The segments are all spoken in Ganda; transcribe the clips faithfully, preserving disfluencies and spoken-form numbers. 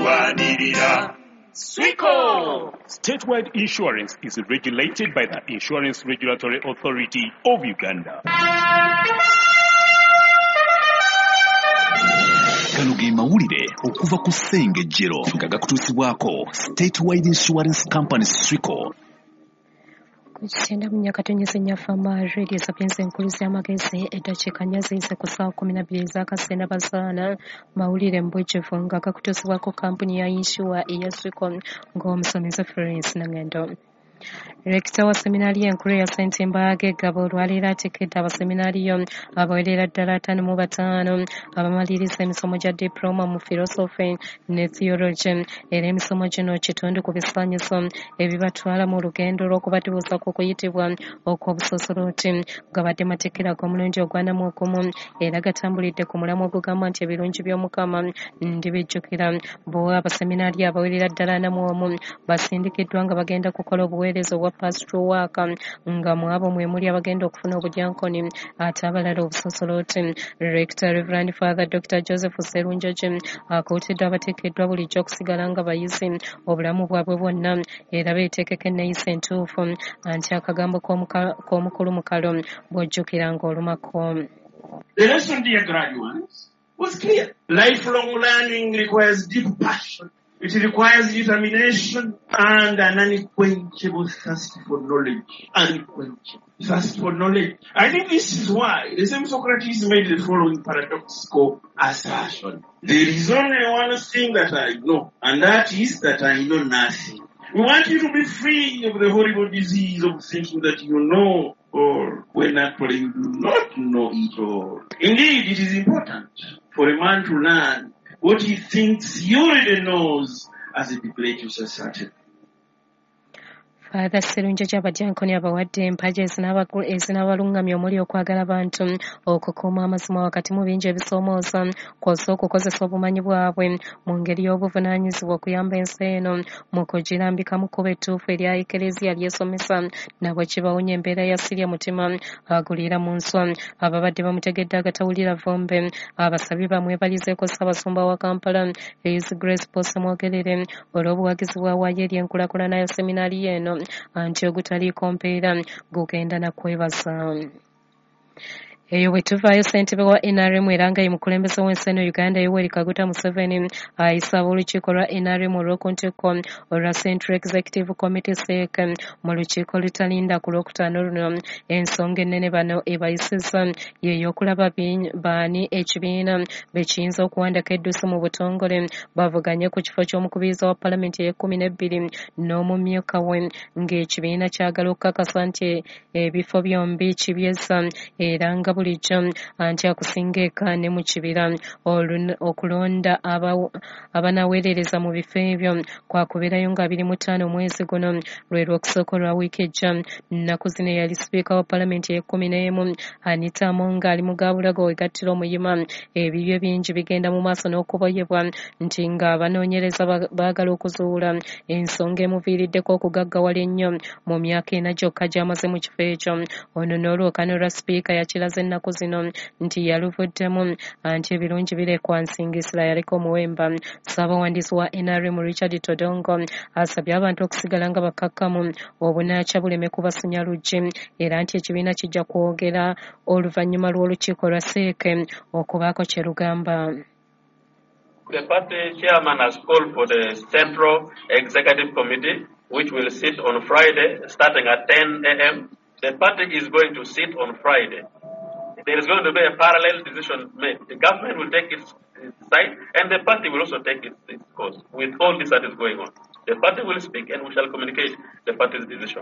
tulwanirira. Swico! Statewide insurance is regulated by the Insurance Regulatory Authority of Uganda. Gano ge mawulire okuva ku Ssengejjero nga gakutuusibwako Statewide Insurance Company Swico. Kuchenda munyakatonyeze nyafama radio sapienza enkuluzi y'amagezi eddakiika nnya ziyize ku ssaawa kkumi na bbiri ez'akaseera bazaana mawulire mbujjuvu nga gakutuusibwako kampuni ya insure eya Swico ng'omusomesa Florence Nangendo. Rekita wa seminaari enkulu ya Saint Mbage Gabo olwaleero ateekedde abaseminaariyo abawerera ddala ataano mu bataano abamaliriza emisomo gya diploma mu philosophy ne theology era emisomo gino kitundu ku bisaanyizo ebibatwala mu lugendo lw'okubatibuuza ku kuyitibwa okw'obusosoloti nga badde mateekera g'omulundi ogw'anamu ogumu era gatambulidde ku mulamu ogugamba nti ebirungi by'Omukama ndibijjukira bo abaseminaari abawerera ddala anamu omu basindikiddwa nga bagenda kukola obuweereza obwa pastoral work nga mu abo mwe muli abagenda okufuna obudyankoni ate abalala obusosoloti. Rector Reverend Father Doctor Joseph Serunjoji akuutidde abateekeddwa bulijjo okusigala nga bayizi obulamu bwabwe bwonna era beeteekeko enneeyisa entuufu anti akagambo k'omukulu mukalo bw'ojjukira ng'olumako. The lesson, dear graduates, was clear. Lifelong learning requires deep passion. It requires determination and an unquenchable thirst for knowledge. Unquenchable thirst for knowledge. I think this is why the same Socrates made the following paradoxical assertion. There is only one thing that I know, and that is that I know nothing. We want you to be free of the horrible disease of thinking that you know all, when actually you do not know it all. Indeed, it is important for a man to learn what he thinks he already knows as it declares as certain. Father Serunjoji abadyankoni abawadde empagi ezinabalungamya omuli okwagala abantu okukuuma amazima wakati mu bingi ebisoomooza kw'ossa okukozesa obumanyi bwabwe mu ngeri y'obuvunaanyizibwa okuyamba ensi eno mu kugirambikamu kuba ettuufu erya Ekereziya lyesomesa nabwe kibawunya embeera ya sirya mutima agulira mu nswa. Ababadde bamutegedde agatawulira vumbe abasabye bamwebalizeeko Ssaabasumba wa Kampala His Grace Posse Mwogerere olw'obuwagizi bwawaayo eri enkulaakulana ya seminaari eno anti ogutaliiko mpeera gugenda na kwebaza. Eyo bwe tuvaayo ssentebe wa N R M era nga ye mukulembeze w'ensi eno Uganda Yoweri Kaguta Museveni ayisa ab'olukiiko lwa N R M olw'okuntikko olwa Central Executive Committee S E C mu lukiiko lutalinda ku lwokutaano luno. Ensonga ennene bano ebayisizza ye y'okulaba baani ekibiina bwe kiyinza okuwandako eddusi mu butongole bavuganye ku kifo ky'omukubiriza wa Paalamenti ey'ekkumi n'ebbiri n'omumyuka we ng'ekibiina kyagala okukakasa nti ebifo byombi kibyezza era nga bulijjo anti akusinga eka ne mu kibira okulonda abanaweerereza mu bifo ebyo kwakubeerayo nga abiri mu ttaano omwezi guno lwe lwokusooka olwa wiiki ejja. Nnaku zino yali sipiika wa Paalamenti ey'ekkumi n'emu Anita Among ali mu gaabulago wegattira omuyima. Ebibyo bingi bigenda mu maaso n'okuboyebwa nti nga abanoonyereza baagala okuzuula ensonga emuviiriddeko okugaggawala ennyo mu myaka ena gyokka gy'amaze mu kifo ekyo. Ono n'olwokano lwa sipiika yakiraze ennaku zino nti yaluvuddemu anti ebirungi birekwa nsingisira yaliko omuwemba. Ssaabawandiisi wa N R M Richard Todongo asabye abantu okusigala nga bakkakkamu obunaakya buleme kubasunya luggi era nti ekibiina kijja kwogera oluvannyuma lw'olukiiko lwa S E C okubaako kye lugamba. The party chairman has called for the Central Executive Committee, which will sit on Friday starting at ten a m The party is going to sit on Friday. There is going to be a parallel decision made. The government will take its, its side and the party will also take its, its course with all this that is going on. The party will speak and we shall communicate the party's decision.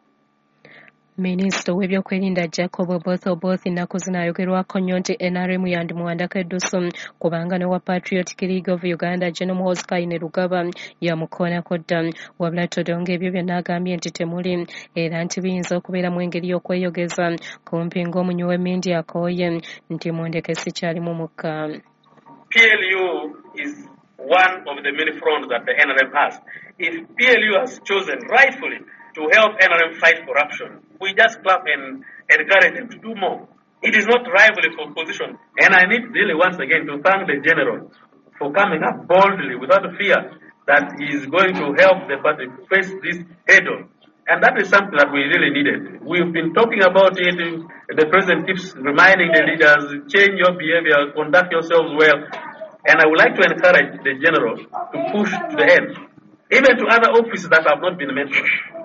Minisita w'ebyokwerinda Jacob Oboth Oboth ennaku zino ayogerwako nnyo nti N R M yandimuwandako eddusu kubanga ne wa Patriotic League of Uganda General Muhoozi Kainerugaba yamukoonako dda. Wabula Todongo ebyo byonna agambye nti temuli era nti biyinza okubeeramu engeri y'okweyogeza kumpi ng'omunywi w'emmindi akooye nti mundeke sikyalimu mukka. P L U is one of the many fronts that the N R M has. If P L U has chosen rightfully to help N R M fight corruption, we just clap and encourage them to do more. It is not rivalry for position. And I need really once again to thank the General for coming up boldly without fear that he is going to help the party face this head-on. And that is something that we really needed. We've been talking about it. The president keeps reminding the leaders, change your behavior, conduct yourselves well. And I would like to encourage the general to push to the end, even to other offices that have not been mentioned.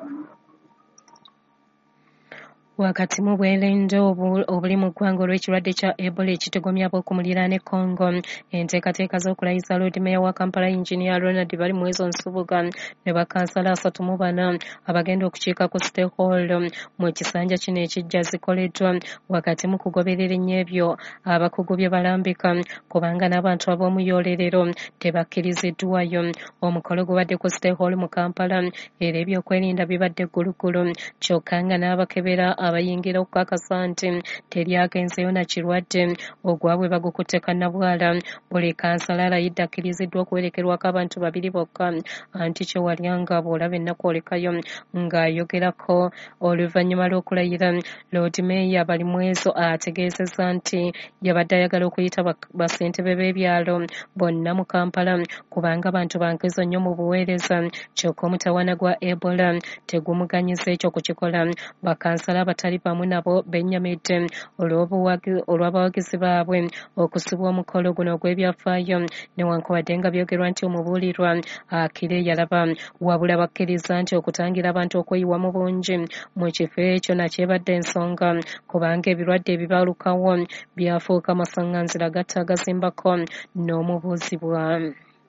Wakati mu bwerinde obuli mu ggwanga olw'ekirwadde kya Ebola ekitugumya ab'okumulira ne Congo, enteekateeka z'okulayiza Lord Mayor wa Kampala Engineer Ronald bali mu ezo nsubuga ne bakansala asatu mu bana abagenda okukiika ku State Hall mu kisanja kino ekijja zikoleddwa wakati mu kugoberera ennyo ebyo abakugu bye balambika kubanga n'abantu ab'omuyolerero tebakkiriziddwayo. Omukolo gubadde ku State Hall mu Kampala era ebyokwerinda bibadde ggulugulu kyokka nga n'abakebera abayingira okukakasa nti teryagenzeyo na kirwadde ogwabwe bagukutte kannabwala. Buli kansala alayidde akkiriziddwa okuwerekerwako abantu babiri bokka anti kyewalyanga bw'olaba ennaku olekayo ng'ayogerako oluvannyuma lw'okulayira. Lord Mayor bali mu ezo ategeezezza nti yabadde ayagala okuyita basentebe b'ebyalo bonna mu Kampala kubanga abantu bankezo nnyo mu buweereza kyokka omutawaana gwa Ebola tegumuganyiza ekyo kukikola. Bakansala abatali bamu nabo bennyamidde olw'abawagizi baabwe okusibwa omukolo guno ogw'ebyafaayo newankubadde nga byogerwa nti omubuulirwa akire yalaba wabula bakkiriza nti okutangira abantu okweyiwa mu bungi mu kifo ekyo nakyebadde ensonga kubanga ebirwadde ebibaalukawo byafuuka amasaŋŋanzira gatta agazimbako n'omubuuzibwa.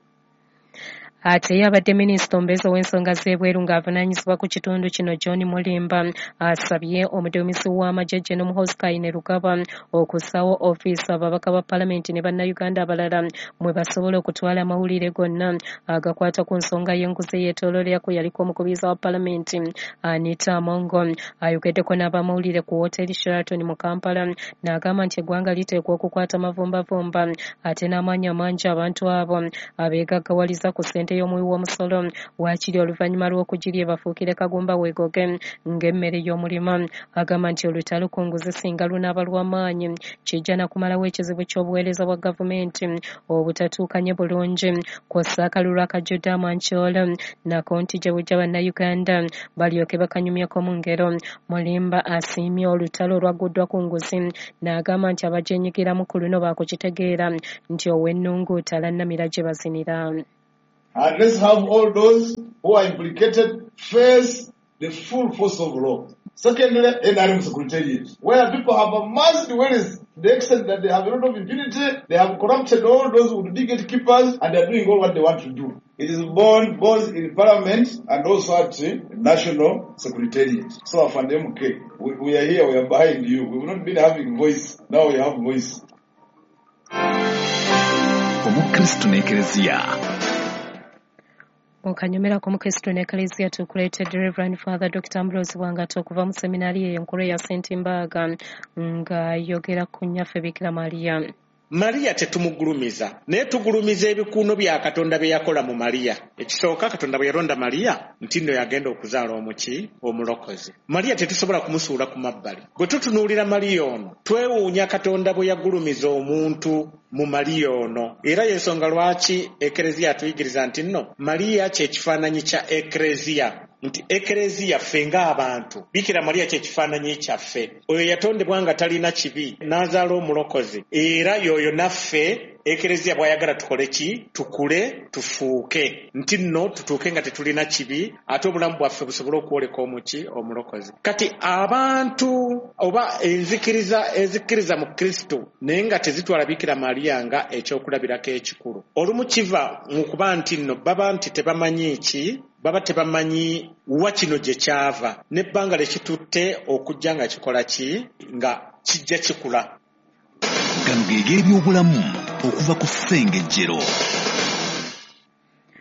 Ate yabadde minisita omubeezi w'ensonga z'ebweru ng'avunaanyizibwa ku kitundu kino John Mulimba asabye omuduumizi w'amagye Gen. Muhoozi Kainerugaba okussaawo ofiisi ababaka ba Paalamenti ne bannayuganda abalala mwe basobola okutwala amawulire gonna agakwata ku nsonga y'enguzi yeetoolooleraku. Yaliko omukubiriza wa Paalamenti Anita Amongo ayogeddeko n'abamawulire ku wooteeri Sheraton mu Kampala n'agamba nti eggwanga liteekwa okukwata mavumbavumba ate n'amaanyi amangi abantu abo abeegaggawaliza ku ssente y'omuwi w'omusolo waakiri oluvannyuma lw'okugirya bafuukire kagumba weegoge ng'emmere y'omulima. Agamba nti olutalo ku nguzi singa lunaaba lw'amaanyi kijja na kumalawo ekizibu ky'obuweereza bwa gavumenti obutatuukanye bulungi kw'ossa akalulu akajjudde amankyolo nako nti gye bujja bannayuganda balyoke bakanyumyeko mu ngero. Mulimba asiimye olutalo olwagguddwa ku nguzi n'agamba nti abagyenyigiramu ku luno baakukitegeera nti ow'ennungu talannamira gye bazinira. And let's have all those who are implicated face the full force of law. Secondly, N R M Secretariat, where people have amassed wealth to the extent that they have a lot of impunity, they have corrupted all those who would be gatekeepers, and they are doing all what they want to do. It is born both in Parliament and also at the National Secretariat. So, Afande M K, we, we are here, we are behind you. We will not be having voice. Now we have voice. Omukristo n'Eklezia. Okanyumirako omukristo n'Eklezia tukuleetedde Reverend Father Doctor Ambrose Wangato okuva mu seminari eyo enkulu eya Saint Mbaga ng'ayogera ku nnyaffe Bikira Maria. Maria tetumugulumiza naye tugulumiza ebikuuno bya Katonda bye yakola mu Maria. Ekisooka Katonda bwe yaronda Maria nti nno yagenda okuzaala omuki omulokozi. Maria tetusobola kumusuula ku mabbali. Bwe tutunuulira Maria ono twewuunya Katonda bwe yagulumiza omuntu mu Maria ono. Era y'ensonga lwaki Eklezia atuyigiriza nti nno Maria kye kifaananyi kya Eklezia. Nti Eklezia ffe ng'abantu Bikira Maria kye kifaananyi kyaffe. Oyo yatondebwa nga talina kibi n'azaala omulokozi. Era yoyo naffe Eklezia bw'ayagala tukole ki? Tukule tufuuke. Nti nno tutuuke nga tetulina kibi ate obulamu bwaffe busobole okwoleka omuki omulokozi. Kati abantu oba enzikiriza ezikiriza mu Kristo naye nga tezitwala Bikira Maria nga ekyokulabirako ekikulu. Olumu kiva mu kuba nti nno baba nti tebamanyi ki baba tebamanyi wa kino gye kyava n'ebbanga lekitutte okujja nga kikola ki nga kijja kikula. Gano geege ebyobulamu okuva ku Ssengejjero.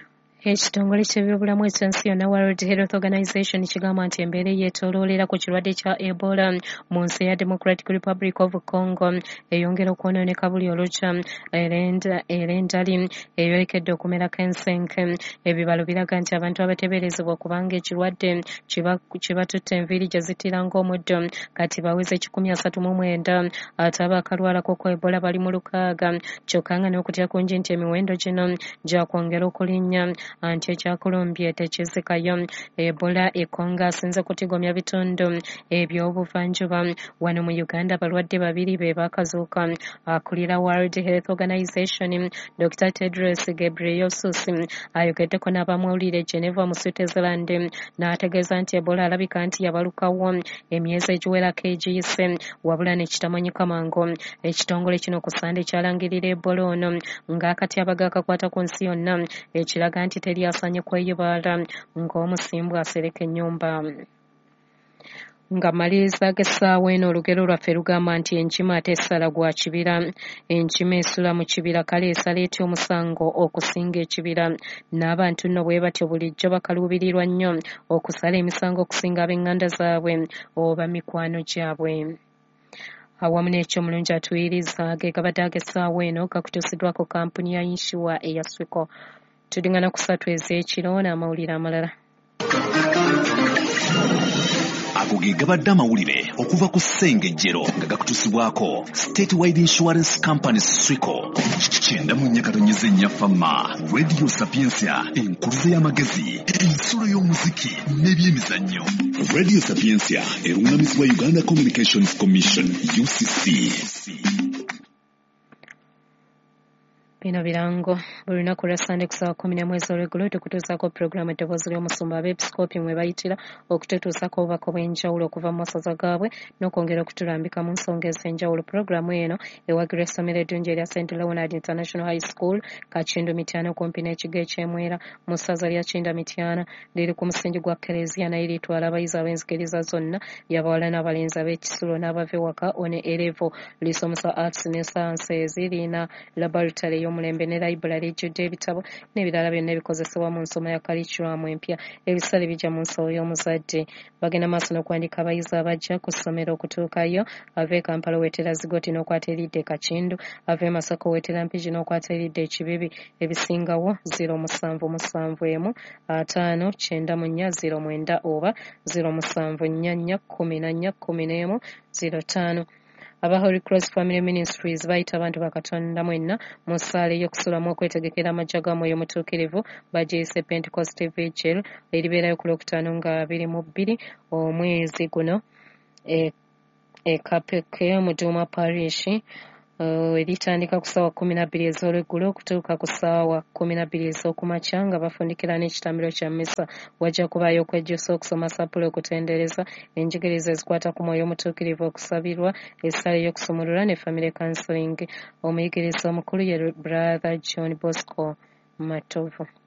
Ekitongole ky'ebyobulamu ekyensi yonna World Health Organization kigamba nti embeera eyeetooloolera ku kirwadde kya Ebola mu nsi ya Democratic Republic of Congo eyongera okwonooneka buli olukya era endali eyolekedde okumerako ensenke. Ebibalo biraga nti abantu abateeberezebwa kubanga ekirwadde kibatutte enviiri gye zittira ng'omuddo kati baweze kikumi asatu mu mwenda ate abaakalwalako ku Ebola bali mu lukaaga kyokka nga n'okutya kungi nti emiwendo gino gyakwongera okulinnya anti ekya Colombia tekizikayo. Ebola ekonga asinze kutigomya bitundu eby'obuvanjuba. Wano mu Uganda abalwadde babiri be baakazuuka. Akulira World Health Organization Doctor Tedros Ghebreyesus ayogeddeko n'abamawulire Geneva mu Switzerland n'ategeeza nti Ebola alabika nti yabalukawo emyezi egiwerako egiyise wabula ne kitamanyika mangu. Ekitongole kino ku Sande kyalangirira Ebola ono ng'akatyabaga akakwata ku nsi yonna ekiraga nti teri asanye kweyibaala ng'omusimbwa asereka ennyumba. Nga maliriza g'essaawa eno olugero lwaffe lugamba nti enkima ate essala gwa kibira. Enkima esula mu kibira kale esala etya omusango okusinga ekibira. N'abantu nno bwe batyo bulijjo bakaluubirirwa nnyo okusala emisango okusinga ab'eŋŋanda zaabwe oba mikwano gyabwe. Awamu n'ekyomulungi atuwiriza ge gabadde ag'essaawa eno gakutuusiddwako kampuni ya Insure eya Swico. Tudingana ku ssatu ez'ekiro n'amawulire amalala. Ago ge gabadde amawulire okuva ku ssengejjero nga gakutuusibwako Statewide Insurance Company Swico. Kyenda mu nnya katonnyeza ennya famma Radio Sapiensia enkuluze y'amagezi ensulo y'omuziki n'ebyemizannyo. Radio Sapiensia erungamizibwa Uganda Communications Commission U C C. Bino birango buli lunaku lwa Sande ku ssaawa kumi n'emu ez'olweggulo tukutuusaako pulogulaamu eddoboozi ly'omusumba abeepisikoopi mwe bayitira okututuusako obubaka obw'enjawulo okuva mu masaza gaabwe n'okwongera okutulambika mu nsonga ez'enjawulo. Pulogulaamu eno ewagirwa essomero eddungi erya Saint Leonard International High School Kakindu Mityana okumpi n'ekigo eky'Emwera mu ssaza lya Kinda Mityana. Liri ku musingi gwa Kereziya naye litwala abayizi ab'enzikiriza zonna y'abawala n'abalenzi ab'ekisulo n'abava ewaka one erevo. Lisomesa arts ne sciences lirina laboratory y'omulembe ne library ejjudde ebitabo n'ebirala byonna ebikozesebwa mu nsoma ya curriculum empya. Ebisale bijja mu nsawo y'omuzadde. Bagenda maaso n'okuwandiika abayizi abajja ku ssomero okutuukayo ava e Kampala weetera Zigoti n'okwata eridde Kakindu, ava e Masaka weetera Mpigi n'okwata eridde Ekibibi. Ebisingawo ziro musanvu musanvu emu ataano kyenda mu nnya ziro mwenda oba ziro musanvu nnya nnya kkumi na nnya kkumi n'emu ziro ttaano. Aba Holy Cross Family Ministries bayita abantu ba Katonda mwenna mu ssaala ey'okusulamu okwetegekera amajja ga Mwoyo Mutuukirivu bagiyise Pentecost Vigil eribeerayo ku Lwokutaano nga biri mu bbiri omwezi guno e, e Kapeke mu Duma Parish. Uh, eritandika ku ssaawa kumi na bbiri ez'olweggulo okutuuka ku ssaawa kumi na bbiri ez'okumakya nga bafundikira n'ekitambiro kya mmisa. Wajja kubaayo okwejjusa okusoma sapule okutendereza enjigiriza ezikwata ku Mwoyo Mutuukirivu okusabirwa essala ey'okusumulula ne family counseling. Omuyigiriza omukulu ye Brother John Bosco Matovu.